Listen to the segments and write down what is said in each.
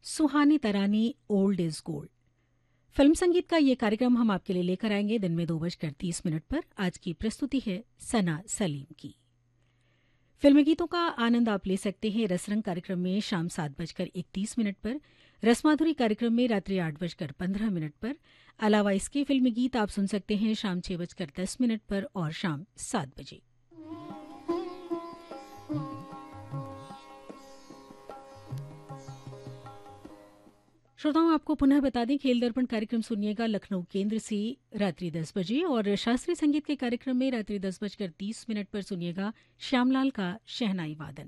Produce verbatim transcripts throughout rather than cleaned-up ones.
Suhani तरानी old is gold. Film संगीत का ये कार्यक्रम हम आपके लिए लेकर आएंगे दिन में दो बजकर तीस मिनट पर। आज की प्रस्तुति है सना सलीम की। फिल्मी गीतों का आनंद आप ले सकते हैं रसरंग कार्यक्रम में शाम सात बजकर इकतीस मिनट पर, रसमाधुरी कार्यक्रम में रात्रि आठ बजकर पंद्रह मिनट पर। अलावा इसके फिल्मी गीत आप सुन सकते हैं शाम छह बजकर दस मिनट पर और शाम सात बजे। श्रोताओं, आपको पुनः बता दें, खेल दर्पण कार्यक्रम सुनिएगा लखनऊ केंद्र से रात्रि दस बजे और शास्त्रीय संगीत के कार्यक्रम में रात्रि दस बजकर तीस मिनट पर सुनिएगा श्यामलाल का शहनाई वादन।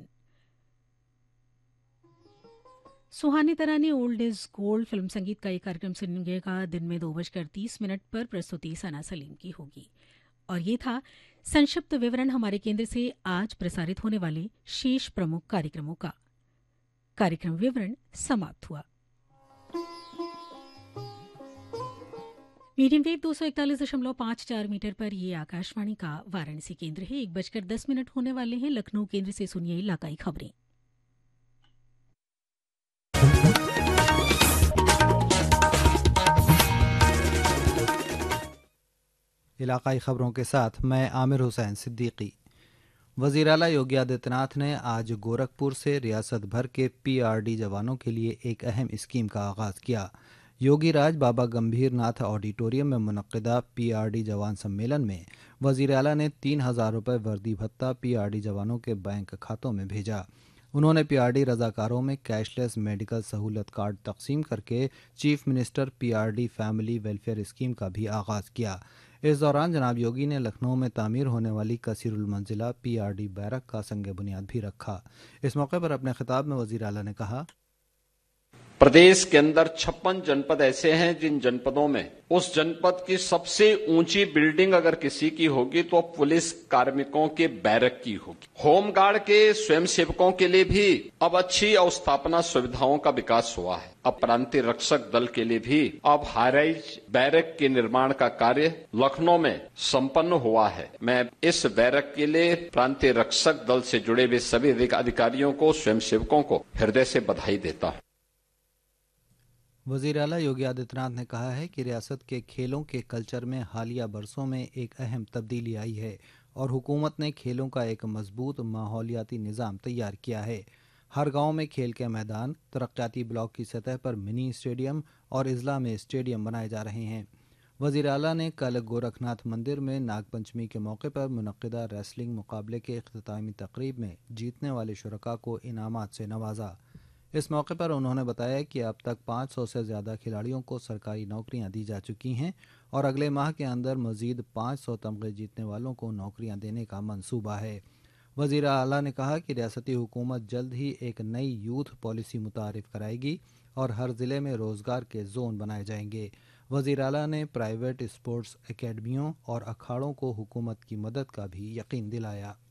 सुहानी तरानी ओल्ड इज गोल्ड फिल्म संगीत का ये कार्यक्रम सुनिएगा दिन में दो बजकर तीस मिनट पर। प्रस्तुति सना सलीम की होगी। और ये था संक्षिप्त विवरण हमारे केंद्र से आज प्रसारित होने वाले शेष प्रमुख कार्यक्रमों का। कार्यक्रम विवरण समाप्त हुआ। मीडियम वेव दो सौ इकतालीस दशमलव पाँच चार मीटर पर यह आकाशवाणी का वाराणसी केंद्र है। एक बजकर दस मिनट होने वाले हैं। लखनऊ केंद्र से सुनिए इलाकाई खबरें। इलाकाई खबरों के साथ मैं आमिर हुसैन सिद्दीकी। वज़ीर आला योगी आदित्यनाथ ने आज गोरखपुर से रियासत भर के पीआरडी जवानों के लिए एक अहम स्कीम का आगाज़ किया। योगी राज बाबा गंभीर नाथ ऑडिटोरियम में मुनक्किदा पीआरडी जवान सम्मेलन में वज़ीर आला ने तीन हज़ार रुपये वर्दी भत्ता पीआरडी जवानों के बैंक खातों में भेजा। उन्होंने पीआरडी रजाकारों में कैशलेस मेडिकल सहूलत कार्ड तकसीम करके chief minister PRD family welfare scheme का भी आगाज़ किया। इस दौरान जनाब योगी ने लखनऊ में तामीर होने वाली कसीरुल मंजिला पीआरडी बैरक का संग बुनियाद भी रखा। इस मौके पर अपने खिताब में वज़ीर आला ने कहा, प्रदेश के अंदर छप्पन जनपद ऐसे हैं जिन जनपदों में उस जनपद की सबसे ऊंची बिल्डिंग अगर किसी की होगी तो पुलिस कार्मिकों के बैरक की होगी। होमगार्ड के स्वयंसेवकों के लिए भी अब अच्छी अवस्थापना सुविधाओं का विकास हुआ है। अब प्रांतीय रक्षक दल के लिए भी अब हाईराइज बैरक के निर्माण का कार्य लखनऊ में संपन्न हुआ है। मैं इस बैरक के लिए प्रांतीय रक्षक दल से जुड़े हुए सभी अधिकारियों को, स्वयंसेवकों को हृदय से बधाई देता हूं। वज़ीर आला योगी आदित्यनाथ ने कहा है कि रियासत के खेलों के कल्चर में हालिया बरसों में एक अहम तब्दीली आई है और हुकूमत ने खेलों का एक मजबूत माहौलियाती निज़ाम तैयार किया है। हर गांव में खेल के मैदान, तरक्याती ब्लॉक की सतह पर मिनी स्टेडियम और इजला में स्टेडियम बनाए जा रहे हैं। वज़ीर आला ने कल गोरखनाथ मंदिर में नागपंचमी के मौके पर मुनक्किदा रेसलिंग मुकाबले के इख्तितामी तकरीब में जीतने वाले शुरका को इनामात से नवाजा। इस मौके पर उन्होंने बताया कि अब तक पाँच सौ से ज़्यादा खिलाड़ियों को सरकारी नौकरियां दी जा चुकी हैं और अगले माह के अंदर मज़ीद पाँच सौ तमगे जीतने वालों को नौकरियां देने का मंसूबा है। वज़ीर आला ने कहा कि रियासती हुकूमत जल्द ही एक नई यूथ पॉलिसी मुतारिफ कराएगी और हर ज़िले में रोज़गार के जोन बनाए जाएंगे। वज़ीर आला ने प्राइवेट स्पोर्ट्स एकेडमियों और अखाड़ों को हुकूमत की मदद का भी यकीन दिलाया।